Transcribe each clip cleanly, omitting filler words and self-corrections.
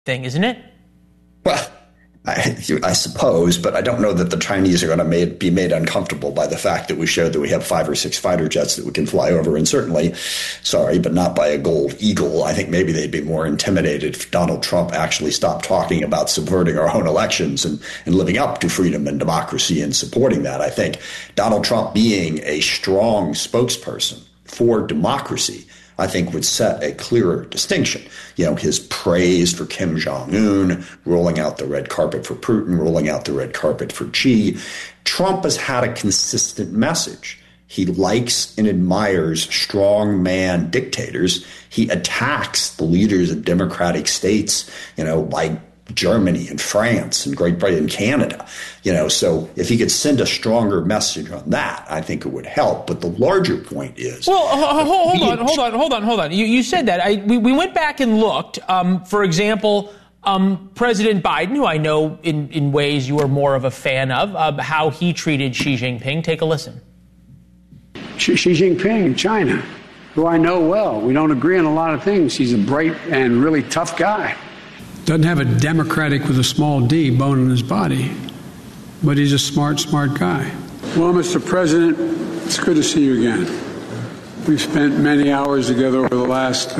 thing, isn't it? Well, I suppose, but I don't know that the Chinese are going to be made uncomfortable by the fact that we showed that we have 5 or 6 fighter jets that we can fly over. And certainly, sorry, but not by a gold eagle. I think maybe they'd be more intimidated if Donald Trump actually stopped talking about subverting our own elections and living up to freedom and democracy and supporting that. I think Donald Trump being a strong spokesperson for democracy, I think, would set a clearer distinction. You know, his praise for Kim Jong-un, rolling out the red carpet for Putin, rolling out the red carpet for Xi. Trump has had a consistent message. He likes and admires strongman dictators. He attacks the leaders of democratic states, you know, like Germany and France and Great Britain and Canada, you know, so if he could send a stronger message on that, I think it would help. But the larger point is, well, hold on. You said that. We went back and looked. For example, President Biden, who I know in ways you are more of a fan of, how he treated Xi Jinping. Take a listen. Xi Jinping in China, who I know well. We don't agree on a lot of things. He's a bright and really tough guy. Doesn't have a Democratic with a small d bone in his body, but he's a smart guy. Well, Mr. President, it's good to see you again. We've spent many hours together over the last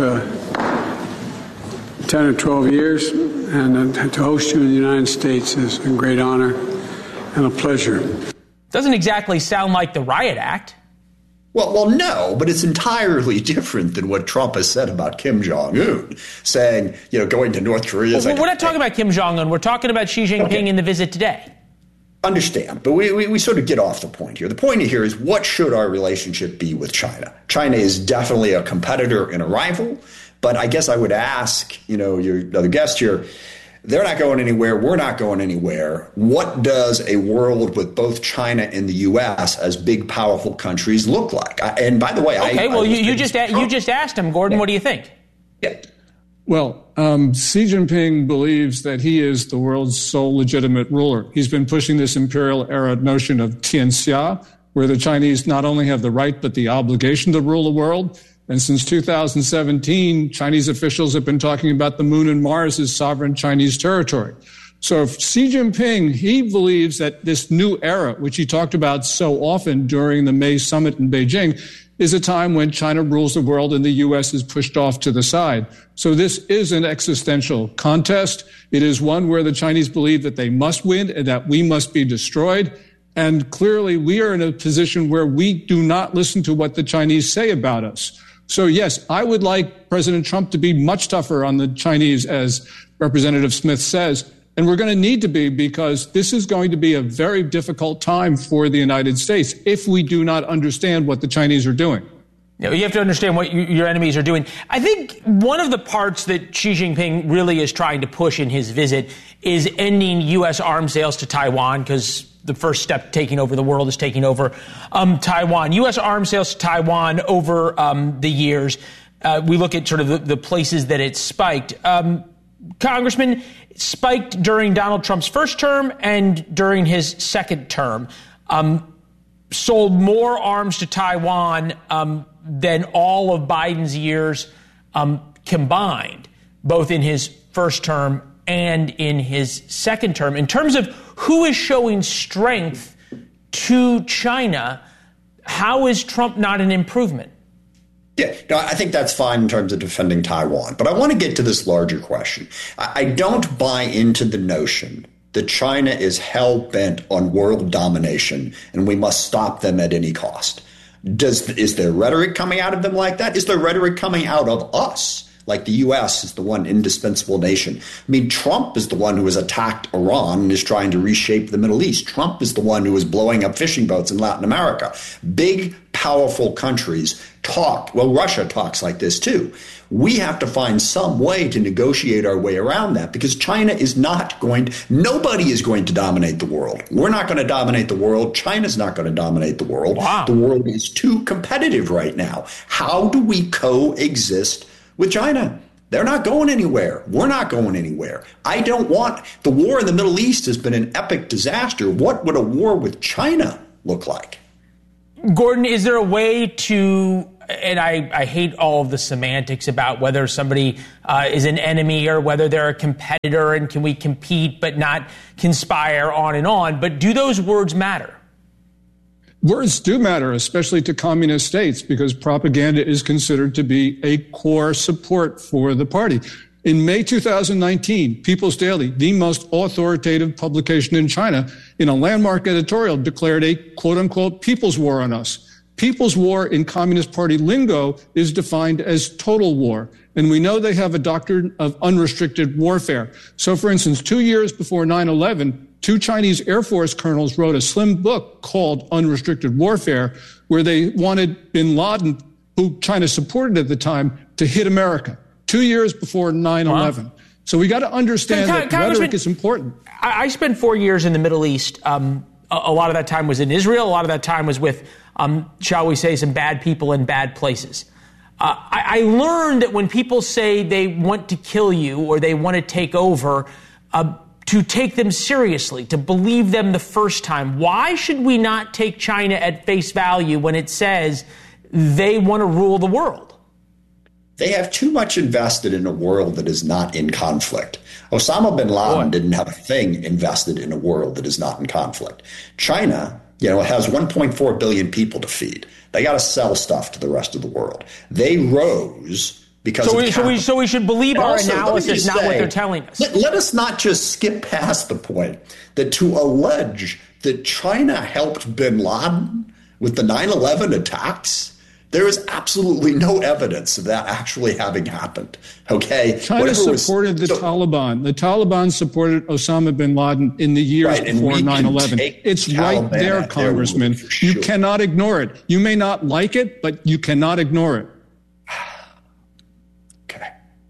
10 or 12 years, and to host you in the United States is a great honor and a pleasure. Doesn't exactly sound like the Riot Act. Well, no, but it's entirely different than what Trump has said about Kim Jong-un, saying, you know, going to North Korea. Well, we're not talking about Kim Jong-un. We're talking about Xi Jinping in the visit today. Understand, but we sort of get off the point here. The point here is, what should our relationship be with China? China is definitely a competitor and a rival, but I guess I would ask, you know, your other guest here, they're not going anywhere. We're not going anywhere. What does a world with both China and the U.S. as big, powerful countries look like? And by the way, you just asked him, Gordon. Yeah. What do you think? Yeah. Well, Xi Jinping believes that he is the world's sole legitimate ruler. He's been pushing this imperial era notion of Tianxia, where the Chinese not only have the right but the obligation to rule the world. And since 2017, Chinese officials have been talking about the moon and Mars as sovereign Chinese territory. So if Xi Jinping, he believes that this new era, which he talked about so often during the May summit in Beijing, is a time when China rules the world and the U.S. is pushed off to the side. So this is an existential contest. It is one where the Chinese believe that they must win and that we must be destroyed. And clearly, we are in a position where we do not listen to what the Chinese say about us. So, yes, I would like President Trump to be much tougher on the Chinese, as Representative Smith says. And we're going to need to be, because this is going to be a very difficult time for the United States if we do not understand what the Chinese are doing. You have to understand what your enemies are doing. I think one of the parts that Xi Jinping really is trying to push in his visit is ending U.S. arms sales to Taiwan, because the first step taking over the world is taking over Taiwan. U.S. arms sales to Taiwan over the years. We look at sort of the places that it spiked. Congressman, spiked during Donald Trump's first term and during his second term. Sold more arms to Taiwan than all of Biden's years combined, both in his first term and in his second term. In terms of who is showing strength to China, how is Trump not an improvement? Yeah, no, I think that's fine in terms of defending Taiwan. But I want to get to this larger question. I don't buy into the notion that China is hell-bent on world domination and we must stop them at any cost. Is there rhetoric coming out of them like that? Is there rhetoric coming out of us? Like the U.S. is the one indispensable nation. I mean, Trump is the one who has attacked Iran and is trying to reshape the Middle East. Trump is the one who is blowing up fishing boats in Latin America. Big, powerful countries talk. Well, Russia talks like this, too. We have to find some way to negotiate our way around that, because China is not going to, nobody is going to dominate the world. We're not going to dominate the world. China's not going to dominate the world. Wow. The world is too competitive right now. How do we coexist with China? They're not going anywhere. We're not going anywhere. I don't want, the war in the Middle East has been an epic disaster. What would a war with China look like? Gordon, is there a way to and I hate all of the semantics about whether somebody is an enemy or whether they're a competitor and can we compete but not conspire, on and on. But do those words matter? Words do matter, especially to communist states, because propaganda is considered to be a core support for the party. In May 2019, People's Daily, the most authoritative publication in China, in a landmark editorial declared a quote-unquote people's war on us. People's war in Communist Party lingo is defined as total war. And we know they have a doctrine of unrestricted warfare. So, for instance, 2 years before 9/11, 2 Chinese Air Force colonels wrote a slim book called Unrestricted Warfare, where they wanted bin Laden, who China supported at the time, to hit America 2 years before 9/11. Wow. So we got to understand that rhetoric is important. I spent 4 years in the Middle East. A lot of that time was in Israel. A lot of that time was with, shall we say, some bad people in bad places. I learned that when people say they want to kill you or they want to take over, to take them seriously, to believe them the first time. Why should we not take China at face value when it says they want to rule the world? They have too much invested in a world that is not in conflict. Osama bin Laden didn't have a thing invested in a world that is not in conflict. China, has 1.4 billion people to feed. They got to sell stuff to the rest of the world. They rose because so we should believe our analysis, not what they're telling us. Let us not just skip past the point that to allege that China helped bin Laden with the 9/11 attacks, there is absolutely no evidence of that actually having happened. Okay, China supported the Taliban. The Taliban supported Osama bin Laden in the years before 9/11. It's right there, Congressman. You cannot ignore it. You may not like it, but you cannot ignore it. Okay.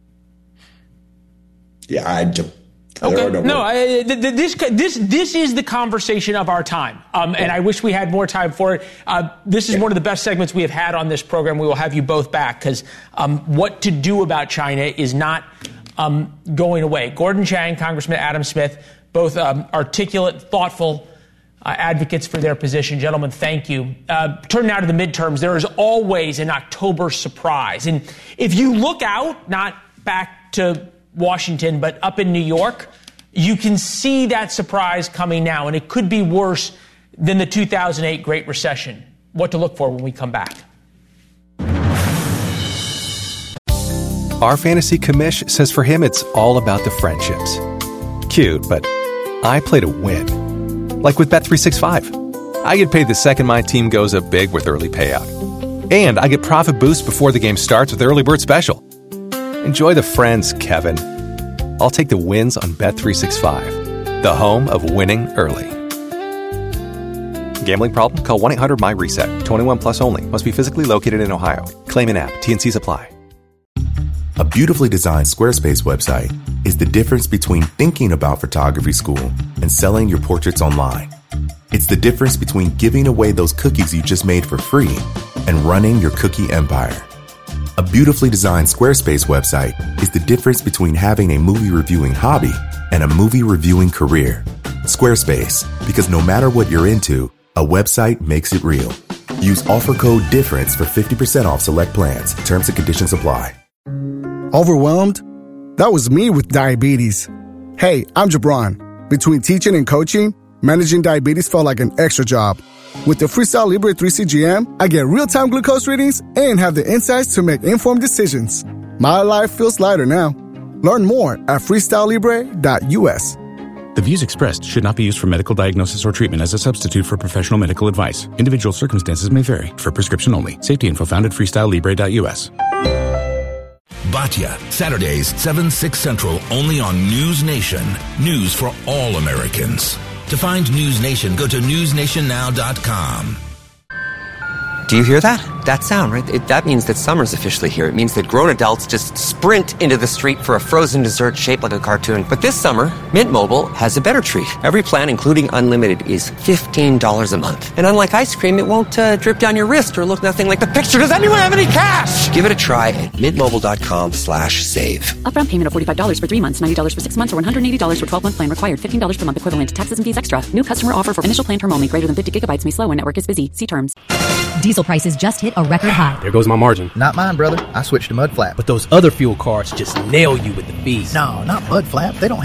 Yeah, this is the conversation of our time, and I wish we had more time for it. This is one of the best segments we have had on this program. We will have you both back because what to do about China is not going away. Gordon Chang, Congressman Adam Smith, both articulate, thoughtful advocates for their position. Gentlemen, thank you. Turn now to the midterms. There is always an October surprise, and if you look out, not back to Washington, but up in New York, you can see that surprise coming now, and it could be worse than the 2008 Great Recession. What to look for when we come back. Our fantasy commish says for him it's all about the friendships. Cute, but I play to win. Like with Bet365. I get paid the second my team goes up big with early payout. And I get profit boost before the game starts with Early Bird Special. Enjoy the friends, Kevin. I'll take the wins on Bet365, the home of winning early. Gambling problem? Call 1-800-MY-RESET. 21 plus only. Must be physically located in Ohio. Claim in app. T&Cs apply. A beautifully designed Squarespace website is the difference between thinking about photography school and selling your portraits online. It's the difference between giving away those cookies you just made for free and running your cookie empire. A beautifully designed Squarespace website is the difference between having a movie reviewing hobby and a movie reviewing career. Squarespace, because no matter what you're into, a website makes it real. Use offer code DIFFERENCE for 50% off select plans. Terms and conditions apply. Overwhelmed? That was me with diabetes. Hey, I'm Jabron. Between teaching and coaching, managing diabetes felt like an extra job. With the Freestyle Libre 3 CGM, I get real-time glucose readings and have the insights to make informed decisions. My life feels lighter now. Learn more at freestylelibre.us. The views expressed should not be used for medical diagnosis or treatment as a substitute for professional medical advice. Individual circumstances may vary. For prescription only. Safety info found at freestylelibre.us. Batya, Saturdays, 7/6 Central, only on News Nation. News for all Americans. To find News Nation, go to newsnationnow.com. Do you hear that? That sound, right? That means that summer's officially here. It means that grown adults just sprint into the street for a frozen dessert shaped like a cartoon. But this summer, Mint Mobile has a better treat. Every plan, including unlimited, is $15 a month. And unlike ice cream, it won't drip down your wrist or look nothing like the picture. Does anyone have any cash? Give it a try at mintmobile.com/save. Upfront payment of $45 for 3 months, $90 for 6 months, or $180 for 12-month plan required. $15 per month equivalent. Taxes and fees extra. New customer offer for initial plan term only. Greater than 50 gigabytes may slow when network is busy. See terms. Diesel prices just hit a record high. There goes my margin. Not mine, brother. I switched to Mud Flap. But those other fuel cards just nail you with the fees. No, not Mud Flap. They don't